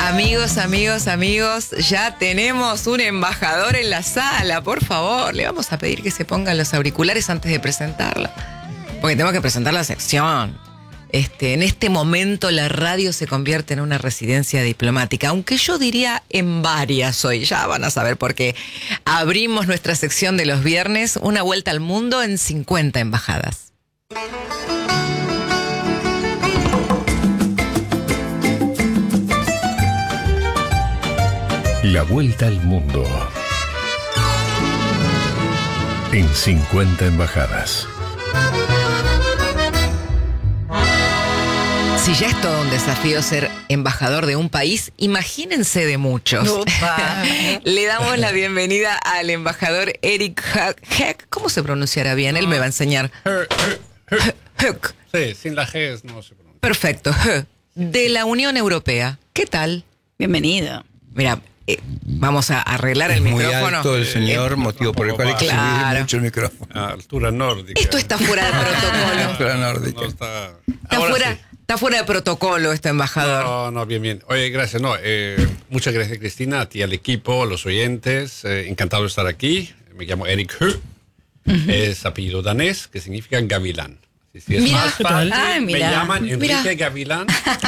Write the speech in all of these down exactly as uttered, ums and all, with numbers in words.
Amigos, amigos, amigos, ya tenemos un embajador en la sala. Por favor, le vamos a pedir que se pongan los auriculares antes de presentarla, porque tenemos que presentar la sección. Este, en este momento la radio se convierte en una residencia diplomática, aunque yo diría en varias hoy. Ya van a saber por qué. Abrimos nuestra sección de los viernes, una vuelta al mundo en cincuenta embajadas. La vuelta al mundo en cincuenta embajadas. Si ya es todo un desafío ser embajador de un país, imagínense de muchos. Le damos la bienvenida al embajador Eric Höök. ¿Cómo se pronunciará bien? Él me va a enseñar. Höök. Sí, sin la G no se pronuncia. Perfecto. Höök. De la Unión Europea. ¿Qué tal? Bienvenido. Mira, eh, vamos a arreglar es el muy micrófono. alto el señor, Eh, motivo por el cual hay que claro. subir mucho el micrófono. A altura nórdica. Esto está fuera de protocolo. Altura nórdica. No está... Está Ahora fuera, sí. está fuera de protocolo esto, embajador. No, no, bien, bien. Oye, gracias. No, eh, muchas gracias, Cristina, a ti, al equipo, a los oyentes. Eh, encantado de estar aquí. Me llamo Eric Höök. Uh-huh. Es apellido danés, que significa gavilán. Si, si es Mira, más fácil, Ay, me mira. llaman Enrique Mira. Gavilán.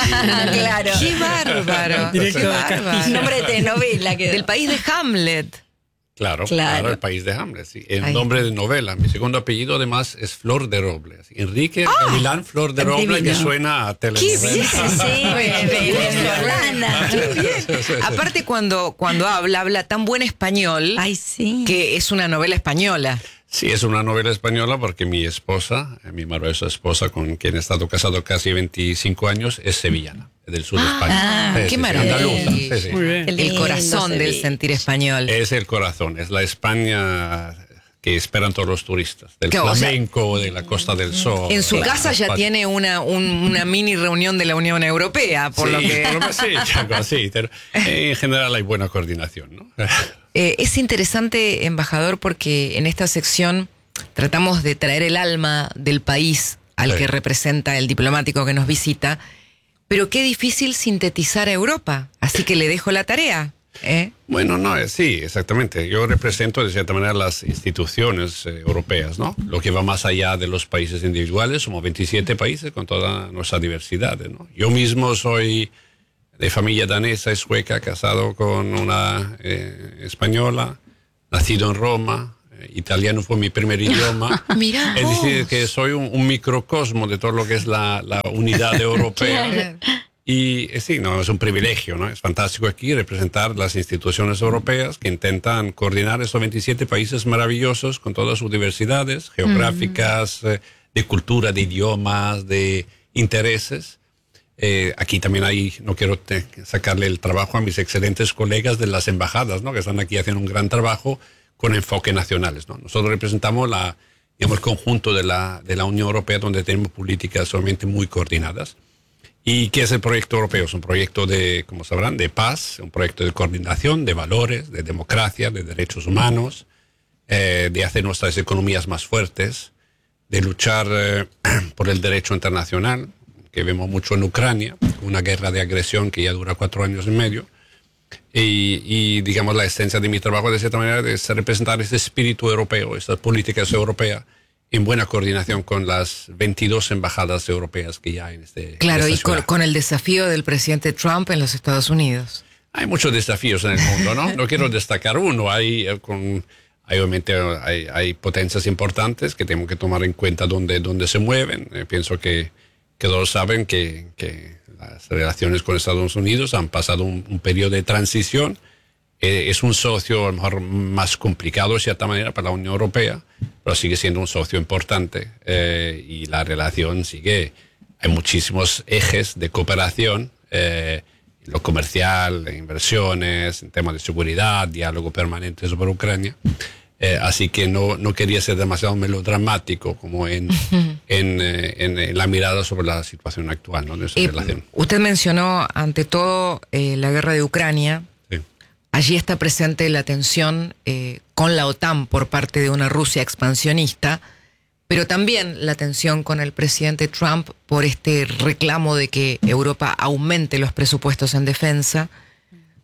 Claro. ¡Qué bárbaro! Directo ¡Qué de bárbaro! Nombre de telenovela quedó. Del país de Hamlet. Claro, Claro. claro, el país de Hamlet, sí. El Ay. nombre de novela. Mi segundo apellido, además, es Flor de Roble. Así, Enrique Gavilán Flor de Roble, divino. que suena a ¡Qué telenovela. bien! Sí, sí, venezolana. ¡Qué bien! Aparte, cuando, cuando habla, habla tan buen español Ay, sí. que es una novela española. Sí, es una novela española porque mi esposa, eh, mi maravillosa esposa, con quien he estado casado casi veinticinco años, es sevillana, del sur de España. Ah, Sí, qué sí, sí, maravilla. andaluza, sí, sí. Muy bien. Qué El lindo corazón del Sevilla. sentir español. Es el corazón, es la España que esperan todos los turistas, del Que, o sea, flamenco, de la Costa del Sol. En su Claro, casa ya España. tiene una, un- una mini reunión de la Unión Europea, por Sí, lo que... por lo menos sí, algo así, pero en general hay buena coordinación, ¿no? Eh, es interesante, embajador, porque en esta sección tratamos de traer el alma del país al Sí. que representa el diplomático que nos visita, pero qué difícil sintetizar a Europa, así que le dejo la tarea. ¿eh? Bueno, no, eh, sí, exactamente. Yo represento de cierta manera las instituciones eh, europeas, ¿no? Lo que va más allá de los países individuales, somos veintisiete países con toda nuestra diversidad, ¿no? Yo mismo soy de familia danesa y sueca, casado con una eh, española, nacido en Roma. eh, Italiano fue mi primer idioma. Mirá Es decir, vos. que soy un, un microcosmo de todo lo que es la, la unidad europea. Y eh, sí, no, es un privilegio, ¿no? Es fantástico aquí representar las instituciones europeas que intentan coordinar estos veintisiete países maravillosos con todas sus diversidades geográficas, eh, de cultura, de idiomas, de intereses. Eh, aquí también hay, no quiero te- sacarle el trabajo a mis excelentes colegas de las embajadas, ¿no? Que están aquí haciendo un gran trabajo con enfoque nacionales, ¿no? Nosotros representamos la, digamos, el conjunto de la, de la Unión Europea, donde tenemos políticas solamente muy coordinadas. ¿Y qué es el proyecto europeo? Es un proyecto de, como sabrán, de paz, un proyecto de coordinación, de valores, de democracia, de derechos humanos, eh, de hacer nuestras economías más fuertes, de luchar eh, por el derecho internacional, que vemos mucho en Ucrania, una guerra de agresión que ya dura cuatro años y medio. Y, y digamos, la esencia de mi trabajo, de cierta manera, es representar ese espíritu europeo, estas políticas europeas, en buena coordinación con las veintidós embajadas europeas que ya hay en este Claro, en y esta con, ciudad. con el desafío del presidente Trump en los Estados Unidos. Hay muchos desafíos en el mundo, ¿no? No quiero destacar uno. Hay, eh, con, hay obviamente hay, hay potencias importantes que tenemos que tomar en cuenta dónde, dónde se mueven. Eh, pienso que, que todos saben que, que las relaciones con Estados Unidos han pasado un, un periodo de transición. Eh, es un socio a lo mejor más complicado de cierta manera para la Unión Europea, pero sigue siendo un socio importante eh, y la relación sigue. Hay muchísimos ejes de cooperación, eh, lo comercial, inversiones, en temas de seguridad, diálogo permanente sobre Ucrania. Eh, así que no, no quería ser demasiado melodramático como en, en, eh, en, en la mirada sobre la situación actual, ¿no? De esa Eh, relación. usted mencionó, ante todo, eh, la guerra de Ucrania. Sí. Allí está presente la tensión eh, con la OTAN por parte de una Rusia expansionista, pero también la tensión con el presidente Trump por este reclamo de que Europa aumente los presupuestos en defensa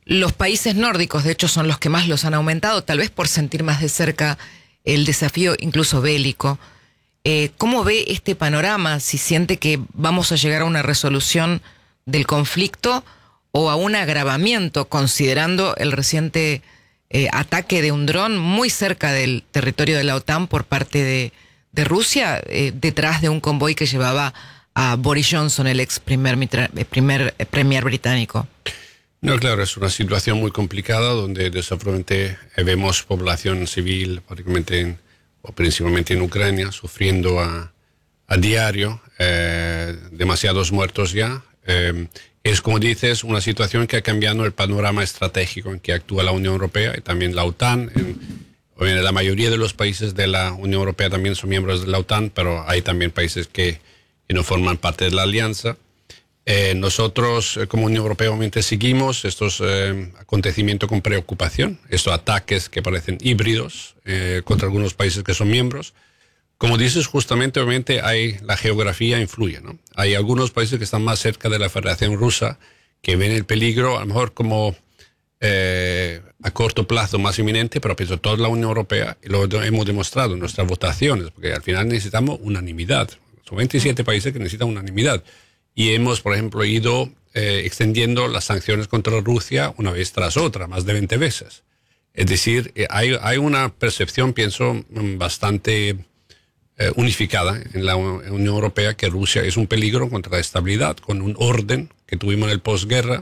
Los países nórdicos, de hecho, son los que más los han aumentado, tal vez por sentir más de cerca el desafío incluso bélico. Eh, ¿Cómo ve este panorama? Si siente que vamos a llegar a una resolución del conflicto o a un agravamiento, considerando el reciente eh, ataque de un dron muy cerca del territorio de la OTAN por parte de, de Rusia, eh, detrás de un convoy que llevaba a Boris Johnson, el ex primer, primer premier británico. No, claro, es una situación muy complicada donde desafortunadamente vemos población civil, prácticamente en, o principalmente en Ucrania, sufriendo a, a diario, eh, demasiados muertos ya. Eh, es, como dices, una situación que ha cambiado el panorama estratégico en que actúa la Unión Europea y también la OTAN. En, en la mayoría de los países de la Unión Europea también son miembros de la OTAN, pero hay también países que, que no forman parte de la alianza. Eh, nosotros, eh, como Unión Europea, obviamente seguimos estos eh, acontecimientos con preocupación, estos ataques que parecen híbridos eh, contra algunos países que son miembros. Como dices, justamente, obviamente, hay, la geografía influye, ¿no? Hay algunos países que están más cerca de la Federación Rusa que ven el peligro, a lo mejor como eh, a corto plazo más inminente, pero pienso toda la Unión Europea, y lo hemos demostrado en nuestras votaciones, porque al final necesitamos unanimidad. Son veintisiete países que necesitan unanimidad. Y hemos, por ejemplo, ido eh, extendiendo las sanciones contra Rusia una vez tras otra, más de veinte veces. Es decir, eh, hay, hay una percepción, pienso, bastante eh, unificada en la Unión Europea que Rusia es un peligro contra la estabilidad, con un orden que tuvimos en el posguerra,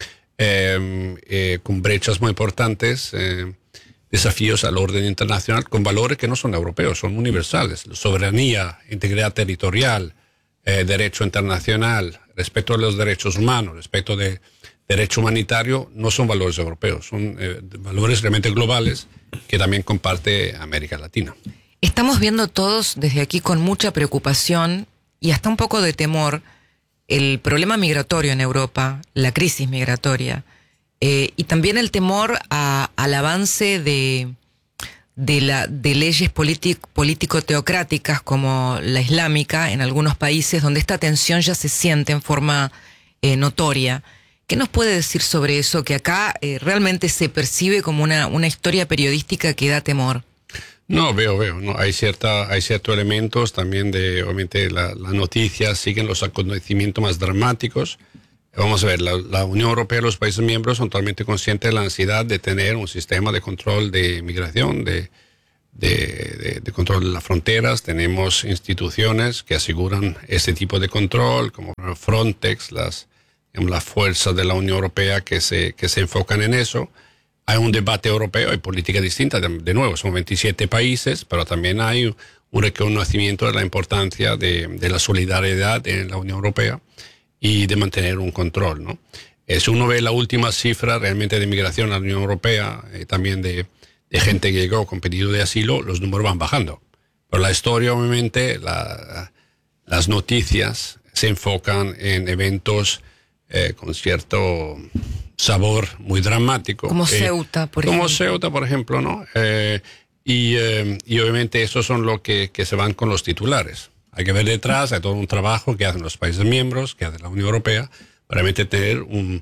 eh, eh, con brechas muy importantes, eh, desafíos al orden internacional, con valores que no son europeos, son universales. Soberanía, integridad territorial, Eh, derecho internacional, respeto a los derechos humanos, respeto de derecho humanitario, no son valores europeos, son eh, valores realmente globales que también comparte América Latina. Estamos viendo todos desde aquí con mucha preocupación y hasta un poco de temor el problema migratorio en Europa, la crisis migratoria, eh, y también el temor a, al avance de... De, la, de leyes político-teocráticas como la islámica en algunos países donde esta tensión ya se siente en forma eh, notoria. ¿Qué nos puede decir sobre eso que acá eh, realmente se percibe como una, una historia periodística que da temor? No, veo, veo. No, hay cierta, hay ciertos elementos también de, obviamente, la, la noticia siguen los acontecimientos más dramáticos. Vamos a ver, la, la Unión Europea y los países miembros son totalmente conscientes de la necesidad de tener un sistema de control de migración, de, de, de, de control de las fronteras. Tenemos instituciones que aseguran ese tipo de control, como Frontex, las, digamos, las fuerzas de la Unión Europea que se, que se enfocan en eso. Hay un debate europeo, hay políticas distintas. De, de nuevo, son veintisiete países, pero también hay un reconocimiento de la importancia de, de la solidaridad en la Unión Europea y de mantener un control, ¿no? Eh, si uno ve la última cifra realmente de migración a la Unión Europea, eh, también de, de gente que llegó con pedido de asilo, los números van bajando. Pero la historia, obviamente, la, las noticias se enfocan en eventos eh, con cierto sabor muy dramático. Como eh, Ceuta, por como ejemplo. Como Ceuta, por ejemplo, ¿no? Eh, y, eh, y obviamente esos son los que, que se van con los titulares. Hay que ver detrás, hay todo un trabajo que hacen los países miembros, que hace la Unión Europea, para realmente tener un,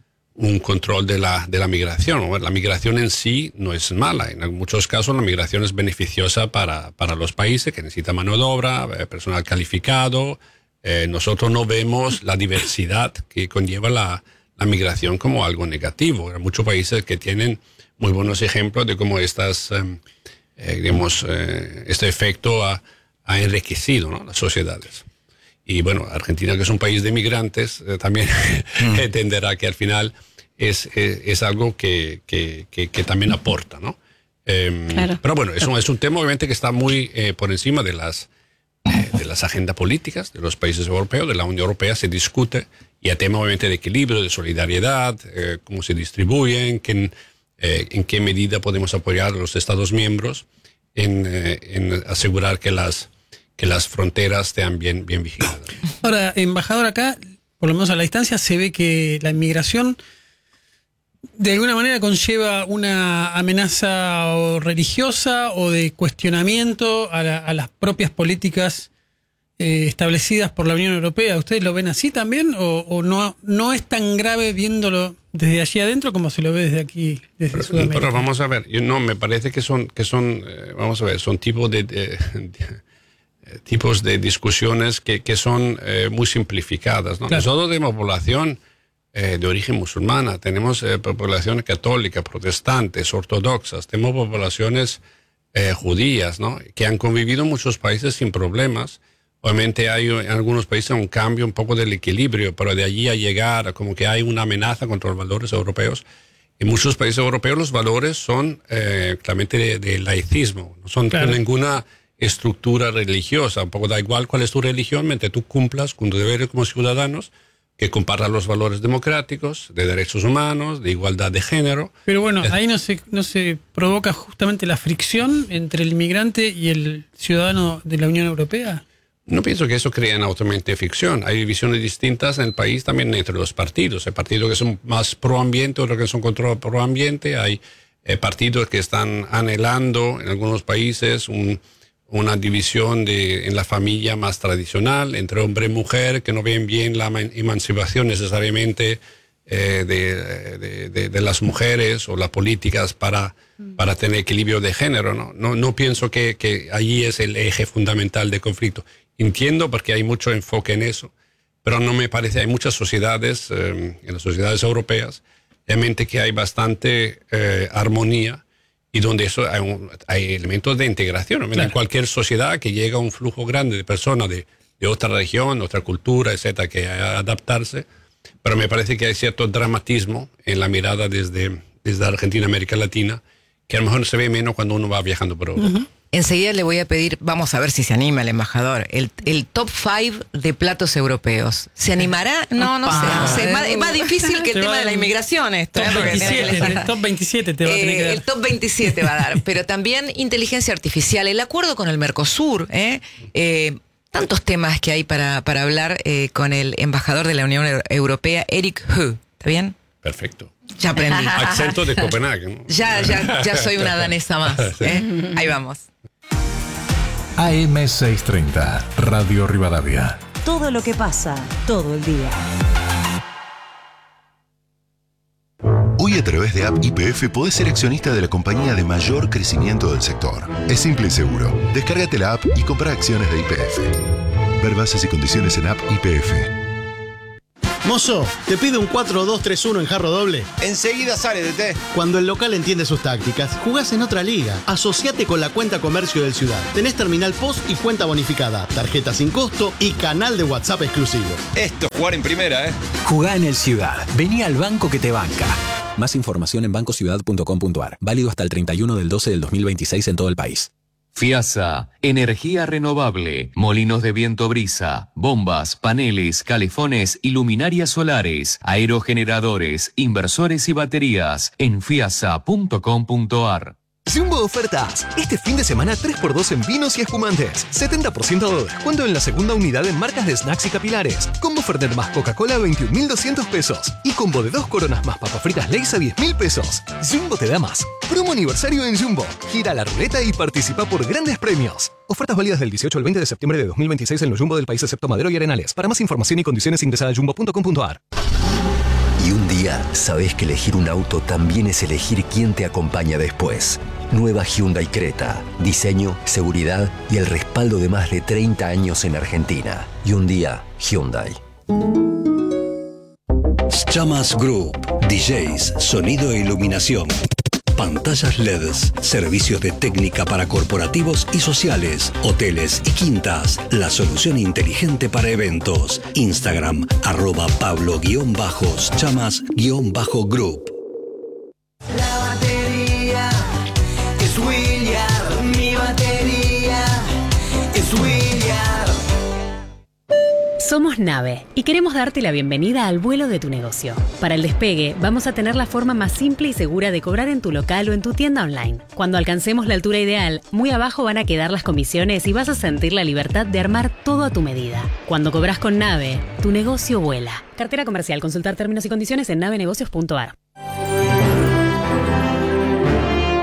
un control de la, de la migración. La migración en sí no es mala. En muchos casos la migración es beneficiosa para, para los países que necesitan mano de obra, personal calificado. Eh, nosotros no vemos la diversidad que conlleva la, la migración como algo negativo. Hay muchos países que tienen muy buenos ejemplos de cómo estas, eh, eh, digamos, eh, este efecto ha ha enriquecido, ¿no?, las sociedades. Y bueno, Argentina, que es un país de migrantes, eh, también mm. entenderá que al final es, es, es algo que, que, que, que también aporta, ¿no? Eh, claro. Pero bueno, es un, es un tema obviamente que está muy eh, por encima de las, eh, de las agendas políticas de los países europeos, de la Unión Europea se discute, y el tema obviamente de equilibrio, de solidaridad, eh, cómo se distribuyen, que, eh, en qué medida podemos apoyar a los Estados miembros en, eh, en asegurar que las que las fronteras estén bien, bien vigiladas. Ahora, embajador, acá, por lo menos a la distancia, se ve que la inmigración de alguna manera conlleva una amenaza o religiosa o de cuestionamiento a, la, a las propias políticas eh, establecidas por la Unión Europea. ¿Ustedes lo ven así también o, o no, no es tan grave viéndolo desde allí adentro como se lo ve desde aquí, desde pero, Sudamérica? Pero vamos a ver, yo, no, me parece que son, que son eh, vamos a ver, son tipos de, de, de tipos de discusiones que, que son eh, muy simplificadas, ¿no? Claro. Nosotros tenemos población eh, de origen musulmana, tenemos eh, poblaciones católicas, protestantes, ortodoxas, tenemos poblaciones eh, judías, ¿no? Que han convivido en muchos países sin problemas. Obviamente hay en algunos países un cambio un poco del equilibrio, pero de allí a llegar a como que hay una amenaza contra los valores europeos. En muchos países europeos los valores son eh, claramente de, de laicismo, no son Claro. ninguna estructura religiosa. Un poco da igual cuál es tu religión, mientras tú cumplas con tus deberes como ciudadanos, que compartan los valores democráticos, de derechos humanos, de igualdad de género. Pero bueno, Es- ahí no se, no se provoca justamente la fricción entre el inmigrante y el ciudadano de la Unión Europea. No pienso que eso crea automáticamente ficción. Hay visiones distintas en el país también entre los partidos. Hay partidos que son más pro ambiente, otros que son contra pro ambiente. Hay eh, partidos que están anhelando en algunos países un, una división de, en la familia más tradicional entre hombre y mujer, que no ven bien la eman- emancipación necesariamente eh, de, de, de, de las mujeres o las políticas para, para tener equilibrio de género. No, no, no pienso que, que allí es el eje fundamental de conflicto. Entiendo porque hay mucho enfoque en eso, pero no me parece, hay muchas sociedades, eh, en las sociedades europeas, realmente que hay bastante eh, armonía y donde eso hay, un- hay elementos de integración. Claro. En cualquier sociedad que llega un flujo grande de personas de, de otra región, otra cultura, etcétera, que hay que adaptarse, pero me parece que hay cierto dramatismo en la mirada desde, desde Argentina, América Latina, que a lo mejor se ve menos cuando uno va viajando por Europa. Uh-huh. Enseguida le voy a pedir, vamos a ver si se anima el embajador, el, el top five de platos europeos. ¿Se animará? No, no sé. No sé. Es, más, es más difícil que el tema de la inmigración esto. Top, ¿eh? veintisiete, el top veintisiete te va a tener que dar. El top veintisiete va a dar. Pero también inteligencia artificial, el acuerdo con el Mercosur, ¿eh? Eh, tantos temas que hay para, para hablar eh, con el embajador de la Unión Europea, Erik Høegh. ¿Está bien? Perfecto. Ya aprendí. Acento de Copenhague, ¿no? Ya, ya, ya soy una danesa más. ¿eh? Ahí vamos. A M seiscientos treinta, Radio Rivadavia. Todo lo que pasa, todo el día. Hoy a través de App Y P F podés ser accionista de la compañía de mayor crecimiento del sector. Es simple y seguro. Descárgate la app y compra acciones de Y P F. Ver bases y condiciones en App Y P F. Mozo, ¿te pide un cuatro dos tres uno en jarro doble? Enseguida sale, D T. Cuando el local entiende sus tácticas, jugás en otra liga. Asociate con la cuenta comercio del Ciudad. Tenés terminal post y cuenta bonificada, tarjeta sin costo y canal de WhatsApp exclusivo. Esto es jugar en primera, ¿eh? Jugá en el Ciudad. Vení al banco que te banca. Más información en banco ciudad punto com punto a r. Válido hasta el treinta y uno del doce del dos mil veintiséis en todo el país. FIASA, energía renovable, molinos de viento brisa, bombas, paneles, calefones y luminarias solares, aerogeneradores, inversores y baterías en fiasa punto com punto a r. Jumbo Ofertas. Este fin de semana tres por dos en vinos y espumantes. setenta por ciento de descuento en la segunda unidad en marcas de snacks y capilares. Combo Fernet más Coca-Cola a veintiún mil doscientos pesos. Y combo de dos coronas más papas fritas Lay's a diez mil pesos. Jumbo te da más. Promo aniversario en Jumbo. Gira la ruleta y participa por grandes premios. Ofertas válidas del dieciocho al veinte de septiembre de dos mil veintiséis en los Jumbo del país excepto Madero y Arenales. Para más información y condiciones ingresa a jumbo punto com punto a r. Y un día sabés que elegir un auto también es elegir quién te acompaña después. Nueva Hyundai Creta. Diseño, seguridad y el respaldo de más de treinta años en Argentina. Y un día, Hyundai. Chamas Group. D Js, sonido e iluminación. Pantallas L E Ds, servicios de técnica para corporativos y sociales, hoteles y quintas. La solución inteligente para eventos. Instagram, arroba Pablo-Chamas-Group. La batería es William, mi batería es William. Somos Nave y queremos darte la bienvenida al vuelo de tu negocio. Para el despegue, vamos a tener la forma más simple y segura de cobrar en tu local o en tu tienda online. Cuando alcancemos la altura ideal, muy abajo van a quedar las comisiones y vas a sentir la libertad de armar todo a tu medida. Cuando cobras con Nave, tu negocio vuela. Cartera comercial. Consultar términos y condiciones en nave negocios punto a r.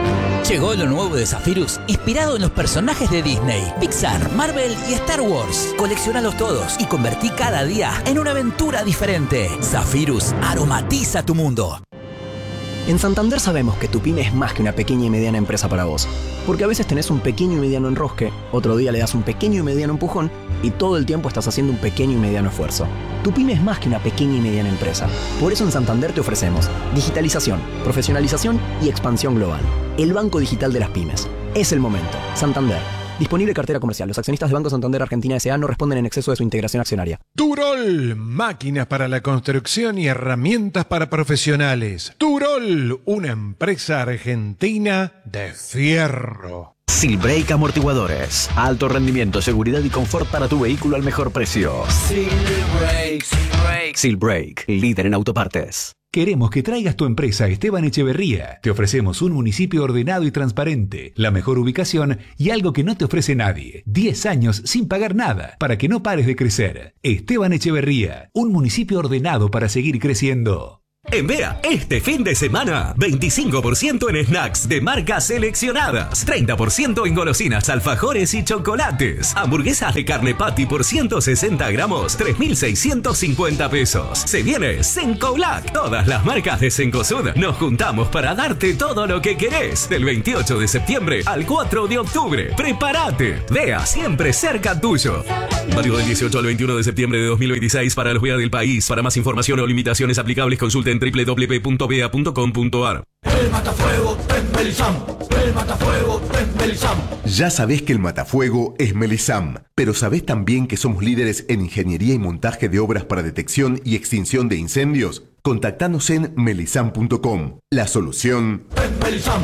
Llegó lo nuevo de Zephyrus, inspirado en los personajes de Disney, Pixar, Marvel y Star Wars. Coleccionalos todos y convertí cada día en una aventura diferente. Zephyrus aromatiza tu mundo. En Santander sabemos que tu pyme es más que una pequeña y mediana empresa para vos. Porque a veces tenés un pequeño y mediano enrosque, otro día le das un pequeño y mediano empujón y todo el tiempo estás haciendo un pequeño y mediano esfuerzo. Tu pyme es más que una pequeña y mediana empresa. Por eso en Santander te ofrecemos digitalización, profesionalización y expansión global. El banco digital de las pymes. Es el momento. Santander. Disponible cartera comercial. Los accionistas de Banco Santander Argentina S A no responden en exceso de su integración accionaria. Turol, máquinas para la construcción y herramientas para profesionales. Turol, una empresa argentina de fierro. Silbrake Amortiguadores. Alto rendimiento, seguridad y confort para tu vehículo al mejor precio. Silbrake, Silbrake. Silbrake, líder en autopartes. Queremos que traigas tu empresa a Esteban Echeverría. Te ofrecemos un municipio ordenado y transparente, la mejor ubicación y algo que no te ofrece nadie. diez años sin pagar nada, para que no pares de crecer. Esteban Echeverría, un municipio ordenado para seguir creciendo. En Vera, este fin de semana, veinticinco por ciento en snacks de marcas seleccionadas, treinta por ciento en golosinas, alfajores y chocolates, hamburguesas de carne patty por ciento sesenta gramos, tres mil seiscientos cincuenta pesos. Se viene Cencolac, todas las marcas de Cencosud. Nos juntamos para darte todo lo que querés, del veintiocho de septiembre al cuatro de octubre. ¡Prepárate! Vea, siempre cerca tuyo. Válido del dieciocho al veintiuno de septiembre de dos mil veintiséis para los Vea del país. Para más información o limitaciones aplicables, consulten doble u doble u doble u punto vea punto com punto ar. El matafuego es Melisam. El matafuego es Melisam. Ya sabés que el matafuego es Melisam, pero sabés también que somos líderes en ingeniería y montaje de obras para detección y extinción de incendios. Contactanos en melisam punto com. La solución es Melisam.